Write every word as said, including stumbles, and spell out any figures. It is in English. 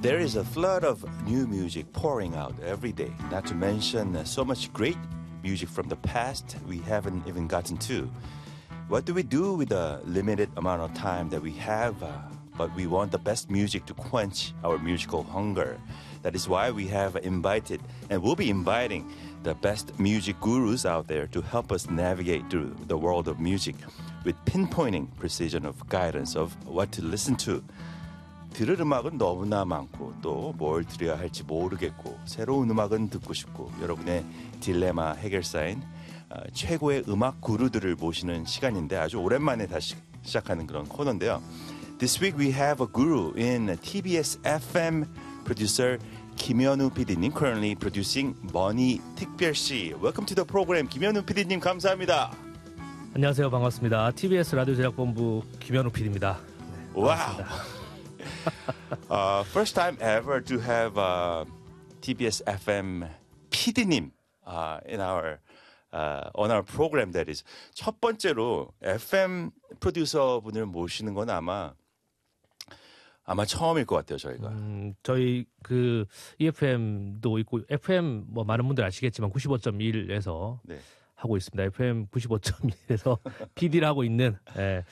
There is a flood of new music pouring out every day, not to mention uh, so much great music from the past we haven't even gotten to. What do we do with the limited amount of time that we have? Uh, but we want the best music to quench our musical hunger. That is why we have invited and will be inviting the best music gurus out there to help us navigate through the world of music with pinpointing precision of guidance of what to listen to. 들을 음악은 너무나 많고 또 뭘 들어야 할지 모르겠고 새로운 음악은 듣고 싶고 여러분의 딜레마 해결사인 어, 최고의 음악 구루들을 모시는 시간인데 아주 오랜만에 다시 시작하는 그런 코너인데요. This week we have a guru in 티비에스 에프엠 producer 김현우 피디님 currently producing 머니 특별시. Welcome to the program. 김현우 피디님 감사합니다. 안녕하세요. 반갑습니다. 티비에스 라디오 제작본부 김현우 피디입니다. 네, wow. uh, first time ever to have uh, 티비에스 에프엠 피디님 uh, in our uh, on our program. That is 첫 번째로 에프엠 프로듀서 분을 모시는 건 아마 아마 처음일 것 같아요, 저희가. 음, 저희 그 이에프엠도 있고 에프엠 뭐 많은 분들 아시겠지만 구십오 점 일에서 네. 하고 있습니다. 에프엠 구십오 점 일에서 피디를 하고 있는 예,